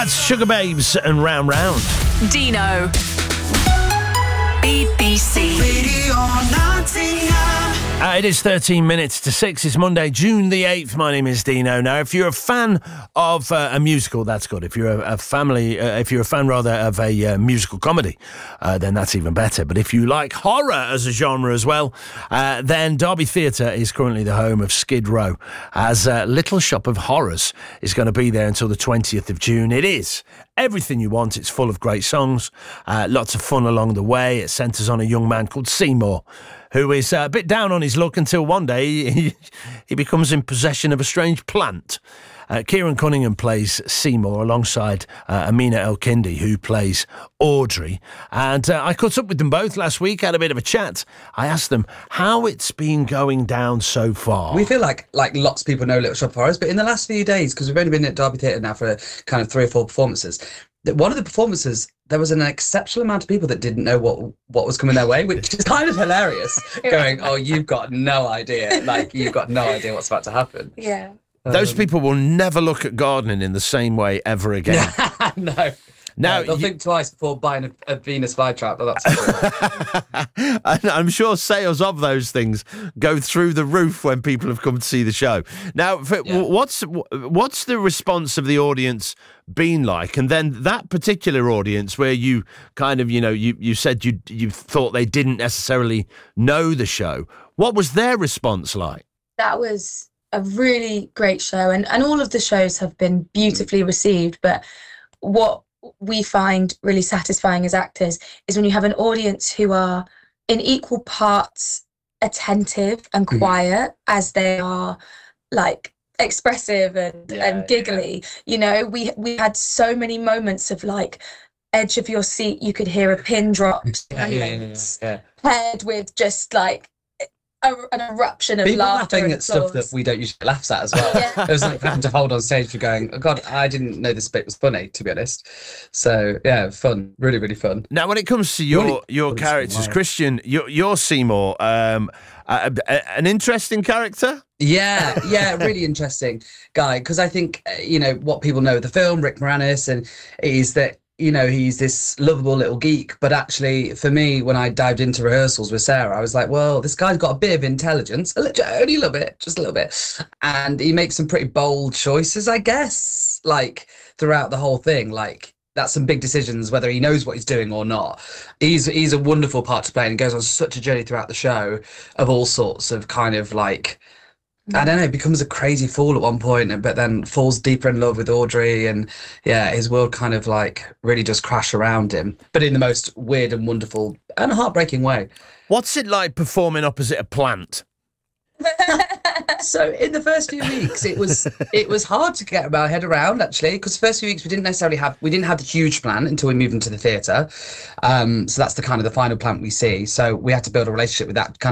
That's Sugar Babes and Round Round. Dino. BBC. Radio Nottingham. It is 13 minutes to 6. It's Monday, June the 8th. My name is Dino. Now, if you're a fan of a musical, that's good. If you're a fan of a musical comedy, then that's even better. But if you like horror as a genre as well, then Derby Theatre is currently the home of Skid Row, as Little Shop of Horrors is going to be there until the 20th of June. It is everything you want. It's full of great songs, lots of fun along the way. It centres on a young man called Seymour, who is a bit down on his luck until one day he becomes in possession of a strange plant. Kieran Cunningham plays Seymour alongside Amina El-Kindi, who plays Audrey. And I caught up with them both last week, had a bit of a chat. I asked them how it's been going down so far. We feel like lots of people know Little Shop of Horrors, but in the last few days, because we've only been at Derby Theatre now for kind of 3 or 4 performances, one of the performances, there was an exceptional amount of people that didn't know what was coming their way, which is kind of hilarious. Going, oh, you've got no idea. Like, you've got no idea what's about to happen. Yeah. Those people will never look at gardening in the same way ever again. No. Now, they'll think twice before buying a Venus flytrap. That's and I'm sure sales of those things go through the roof when people have come to see the show. Now, what's the response of the audience been like? And then that particular audience where you kind of, you said you thought they didn't necessarily know the show. What was their response like? That was a really great show, and all of the shows have been beautifully received. But what we find really satisfying as actors is when you have an audience who are in equal parts attentive and quiet as they are like expressive and giggly. We had so many moments of like edge of your seat, you could hear a pin drop, paired with just like an eruption of people laughter laughing and at stuff that we don't usually laugh at as well. Yeah. It was like having to hold on stage for going, oh God, I didn't know this bit was funny, to be honest. So yeah, fun, really, really fun. Now, when it comes to your characters, Christian, you're Seymour, an interesting character. Yeah, really interesting guy, because I think what people know of the film, Rick Moranis, and is that he's this lovable little geek. But actually, for me, when I dived into rehearsals with Sarah, I was like, well, this guy's got a bit of intelligence, only a little bit, just a little bit. And he makes some pretty bold choices, I guess, like throughout the whole thing. Like, that's some big decisions, whether he knows what he's doing or not. He's a wonderful part to play, and goes on such a journey throughout the show of all sorts of kind of like, I don't know, becomes a crazy fool at one point, but then falls deeper in love with Audrey, and his world kind of like really does crash around him, but in the most weird and wonderful and heartbreaking way. What's it like performing opposite a plant? So in the first few weeks, it was hard to get my head around, actually, because the first few weeks we didn't have the huge plant until we moved into the theatre. So that's the kind of the final plant we see. So we had to build a relationship with that kind